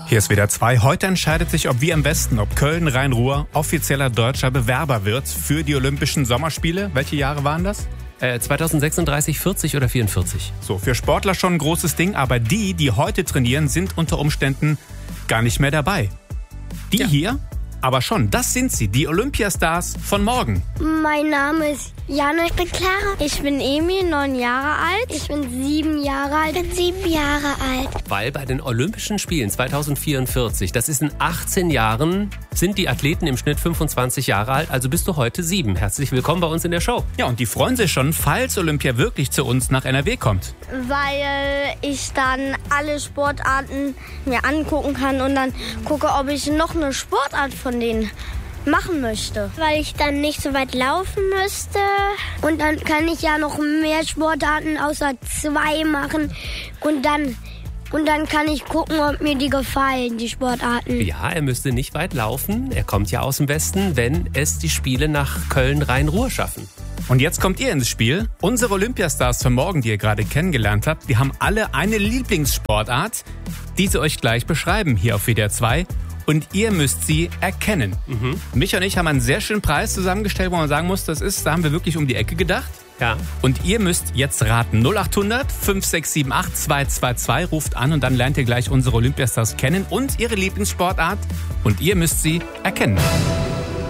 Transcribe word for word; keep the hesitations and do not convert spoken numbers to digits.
Hier ist W D R zwei. Heute entscheidet sich, ob wir im Westen, ob Köln Rhein-Ruhr offizieller deutscher Bewerber wird für die Olympischen Sommerspiele. Welche Jahre waren das? Äh, zweitausendsechsunddreißig, vierzig oder vierundvierzig? So, für Sportler schon ein großes Ding, aber die, die heute trainieren, sind unter Umständen gar nicht mehr dabei. Die ja. hier aber schon, das sind sie, die Olympiastars von morgen. Mein Name ist Jana, ich bin Clara. Ich bin Emil, neun Jahre alt. Ich bin sieben Jahre alt. Ich bin sieben Jahre alt. Weil bei den Olympischen Spielen zweitausendvierundvierzig, das ist in achtzehn Jahren, sind die Athleten im Schnitt fünfundzwanzig Jahre alt, also bist du heute sieben. Herzlich willkommen bei uns in der Show. Ja, und die freuen sich schon, falls Olympia wirklich zu uns nach N R W kommt. Weil ich dann alle Sportarten mir angucken kann und dann gucke, ob ich noch eine Sportart von denen machen möchte. Weil ich dann nicht so weit laufen müsste. Und dann kann ich ja noch mehr Sportarten außer zwei machen. Und dann, und dann kann ich gucken, ob mir die gefallen, die Sportarten. Ja, er müsste nicht weit laufen. Er kommt ja aus dem Westen, wenn es die Spiele nach Köln-Rhein-Ruhr schaffen. Und jetzt kommt ihr ins Spiel. Unsere Olympiastars von morgen, die ihr gerade kennengelernt habt, die haben alle eine Lieblingssportart, die sie euch gleich beschreiben hier auf W D R zwei. Und ihr müsst sie erkennen. Mhm. Mich und ich haben einen sehr schönen Preis zusammengestellt, wo man sagen muss, das ist, da haben wir wirklich um die Ecke gedacht. Ja. Und ihr müsst jetzt raten. null acht hundert, fünf sechs sieben acht, zwei zwei zwei ruft an und dann lernt ihr gleich unsere Olympiastars kennen und ihre Lieblingssportart. Und ihr müsst sie erkennen.